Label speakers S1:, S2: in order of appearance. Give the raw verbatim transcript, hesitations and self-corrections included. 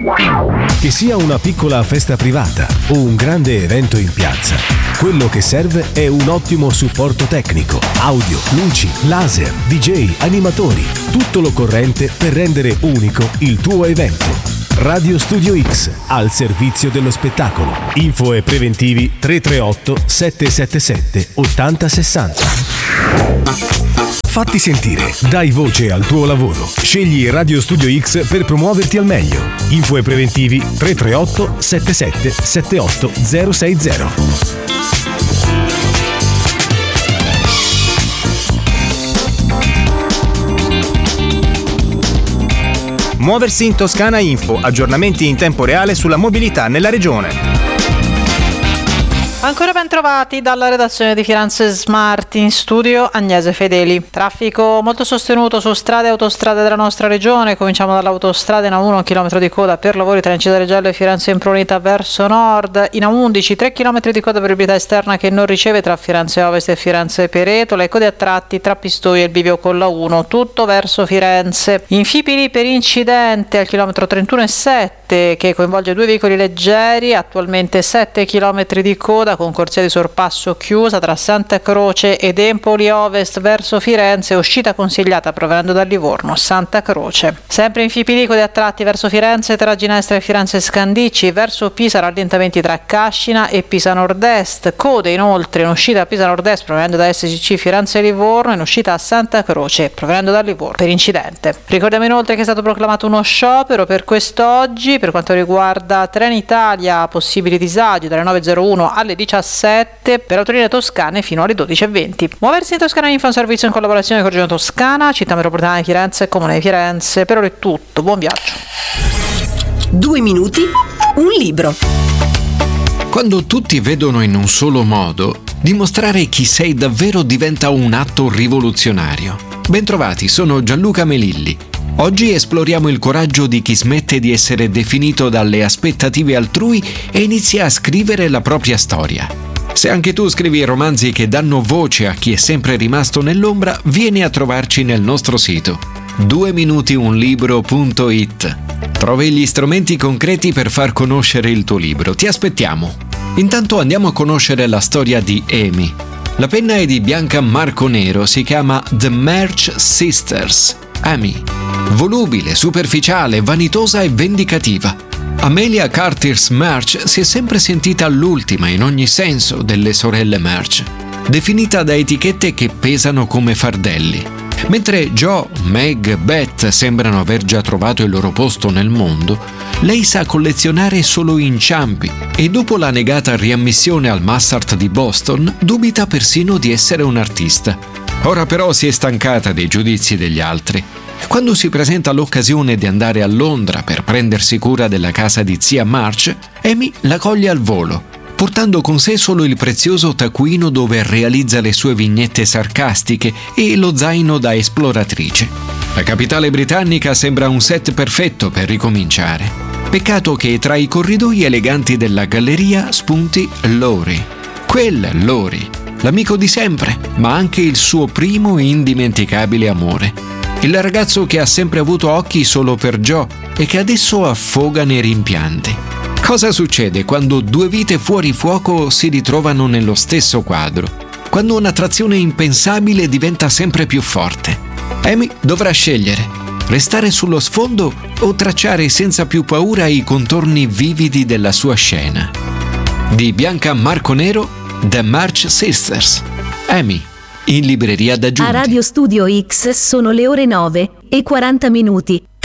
S1: Che sia una piccola festa privata o un grande evento in piazza, quello che serve è un ottimo supporto tecnico, audio, luci, laser, D J, animatori, tutto l'occorrente per rendere unico il tuo evento. Radio Studio X, al servizio dello spettacolo. Info e preventivi tre tre otto sette sette sette otto zero sei zero. Fatti sentire, dai voce al tuo lavoro. Scegli Radio Studio X per promuoverti al meglio. Info e preventivi tre tre otto sette sette sette otto zero sei zero.
S2: Muoversi in Toscana Info, aggiornamenti in tempo reale sulla mobilità nella regione.
S3: Ancora ben trovati dalla redazione di Firenze Smart, in studio Agnese Fedeli. Traffico molto sostenuto su strade e autostrade della nostra regione. Cominciamo dall'autostrada in A uno, un chilometro di coda per lavori tra Incisa Gello e Firenze Imprunita verso nord. In A undici, tre chilometri di coda per viabilità esterna che non riceve tra Firenze Ovest e Firenze Pereto. Le code a tratti tra Pistoia e il bivio con la uno, tutto verso Firenze. In Fipili per incidente al chilometro trentuno e sette che coinvolge due veicoli leggeri, attualmente sette chilometri di coda con corsia di sorpasso chiusa tra Santa Croce ed Empoli Ovest verso Firenze, uscita consigliata provenendo da Livorno, Santa Croce. Sempre in Fipili, code a tratti verso Firenze tra Ginestra e Firenze Scandicci, verso Pisa rallentamenti tra Cascina e Pisa Nord-Est, code inoltre in uscita a Pisa Nord-Est provenendo da S C C Firenze Livorno, in uscita a Santa Croce provenendo da Livorno per incidente. Ricordiamo inoltre che è stato proclamato uno sciopero per quest'oggi per quanto riguarda Trenitalia, possibili disagi dalle nove e zero uno alle diciassette per autolinee toscane fino alle dodici e venti. Muoversi in Toscana Info, un servizio in collaborazione con Regione Toscana, Città Metropolitana di Firenze e Comune di Firenze. Per ora è tutto, buon viaggio.
S4: Due minuti, un libro.
S5: Quando tutti vedono in un solo modo, dimostrare chi sei davvero diventa un atto rivoluzionario. Bentrovati, sono Gianluca Melilli. Oggi esploriamo il coraggio di chi smette di essere definito dalle aspettative altrui e inizia a scrivere la propria storia. Se anche tu scrivi romanzi che danno voce a chi è sempre rimasto nell'ombra, vieni a trovarci nel nostro sito due minuti un libro punto it. Trovi gli strumenti concreti per far conoscere il tuo libro. Ti aspettiamo. Intanto andiamo a conoscere la storia di Amy. La penna è di Bianca Marconero, si chiama The March Sisters. Amy. Volubile, superficiale, vanitosa e vendicativa. Amelia Curtis March si è sempre sentita l'ultima in ogni senso delle sorelle March, definita da etichette che pesano come fardelli. Mentre Jo, Meg, Beth sembrano aver già trovato il loro posto nel mondo, lei sa collezionare solo inciampi e dopo la negata riammissione al Massart di Boston dubita persino di essere un artista. Ora però si è stancata dei giudizi degli altri. Quando si presenta l'occasione di andare a Londra per prendersi cura della casa di zia March, Amy la coglie al volo, portando con sé solo il prezioso taccuino dove realizza le sue vignette sarcastiche e lo zaino da esploratrice. La capitale britannica sembra un set perfetto per ricominciare. Peccato che tra i corridoi eleganti della galleria spunti Laurie. Quel Laurie, l'amico di sempre, ma anche il suo primo indimenticabile amore. Il ragazzo che ha sempre avuto occhi solo per Jo e che adesso affoga nei rimpianti. Cosa succede quando due vite fuori fuoco si ritrovano nello stesso quadro? Quando un'attrazione impensabile diventa sempre più forte? Amy dovrà scegliere: restare sullo sfondo o tracciare senza più paura i contorni vividi della sua scena. Di Bianca Marconero, The March Sisters. Amy, in libreria da Giunti.
S4: A Radio Studio X sono le ore nove e quaranta minuti.